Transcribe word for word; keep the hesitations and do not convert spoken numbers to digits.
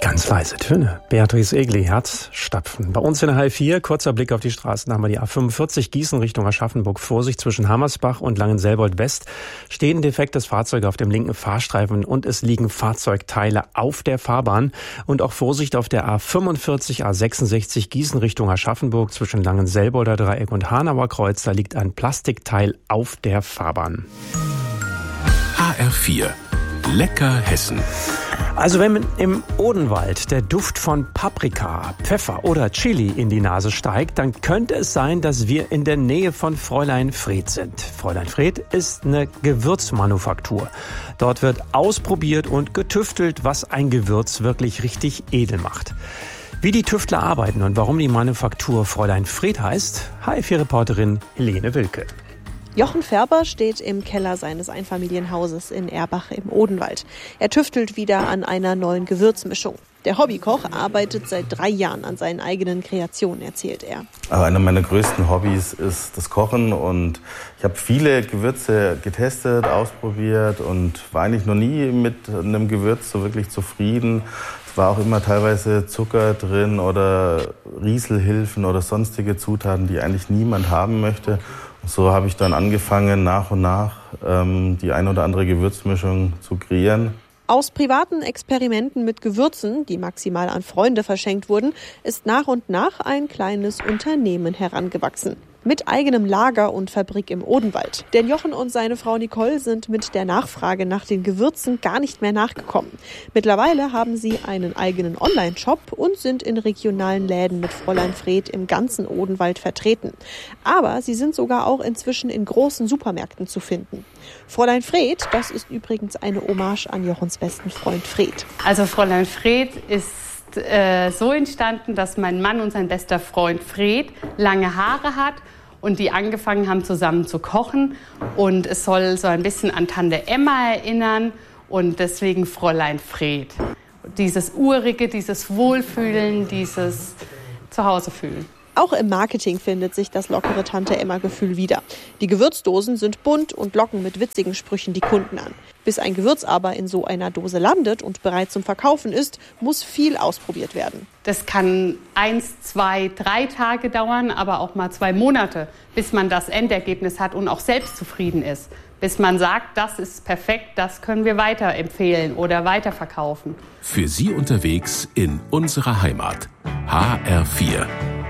Ganz leise Töne. Beatrice Egli, Herzstapfen. Bei uns in der H vier, kurzer Blick auf die Straßen, haben wir die A fünfundvierzig Gießen Richtung Aschaffenburg. Vorsicht zwischen Hammersbach und Langenselbold West. Stehen ein defektes Fahrzeug auf dem linken Fahrstreifen und es liegen Fahrzeugteile auf der Fahrbahn. Und auch Vorsicht auf der A fünfundvierzig, A sechsundsechzig Gießen Richtung Aschaffenburg zwischen Langenselbolder Dreieck und Hanauer Kreuz. Da liegt ein Plastikteil auf der Fahrbahn. H R vier. Lecker Hessen. Also wenn im Odenwald der Duft von Paprika, Pfeffer oder Chili in die Nase steigt, dann könnte es sein, dass wir in der Nähe von Fräulein Fred sind. Fräulein Fred ist eine Gewürzmanufaktur. Dort wird ausprobiert und getüftelt, was ein Gewürz wirklich richtig edel macht. Wie die Tüftler arbeiten und warum die Manufaktur Fräulein Fred heißt, H R vier-Reporterin Helene Wilke. Jochen Färber steht im Keller seines Einfamilienhauses in Erbach im Odenwald. Er tüftelt wieder an einer neuen Gewürzmischung. Der Hobbykoch arbeitet seit drei Jahren an seinen eigenen Kreationen, erzählt er. Einer meiner größten Hobbys ist das Kochen und ich habe viele Gewürze getestet, ausprobiert und war eigentlich noch nie mit einem Gewürz so wirklich zufrieden. Es war auch immer teilweise Zucker drin oder Rieselhilfen oder sonstige Zutaten, die eigentlich niemand haben möchte. So habe ich dann angefangen, nach und nach ähm, die ein oder andere Gewürzmischung zu kreieren. Aus privaten Experimenten mit Gewürzen, die maximal an Freunde verschenkt wurden, ist nach und nach ein kleines Unternehmen herangewachsen. Mit eigenem Lager und Fabrik im Odenwald. Denn Jochen und seine Frau Nicole sind mit der Nachfrage nach den Gewürzen gar nicht mehr nachgekommen. Mittlerweile haben sie einen eigenen Online-Shop und sind in regionalen Läden mit Fräulein Fred im ganzen Odenwald vertreten. Aber sie sind sogar auch inzwischen in großen Supermärkten zu finden. Fräulein Fred, das ist übrigens eine Hommage an Jochens besten Freund Fred. Also Fräulein Fred ist äh, so entstanden, dass mein Mann und sein bester Freund Fred lange Haare hat und die angefangen haben zusammen zu kochen und es soll so ein bisschen an Tante Emma erinnern und deswegen Fräulein Fred. Dieses Urige, dieses Wohlfühlen, dieses Zuhausefühlen. Auch im Marketing findet sich das lockere Tante-Emma-Gefühl wieder. Die Gewürzdosen sind bunt und locken mit witzigen Sprüchen die Kunden an. Bis ein Gewürz aber in so einer Dose landet und bereit zum Verkaufen ist, muss viel ausprobiert werden. Das kann eins, zwei, drei Tage dauern, aber auch mal zwei Monate, bis man das Endergebnis hat und auch selbst zufrieden ist. Bis man sagt, das ist perfekt, das können wir weiterempfehlen oder weiterverkaufen. Für Sie unterwegs in unserer Heimat. H R vier.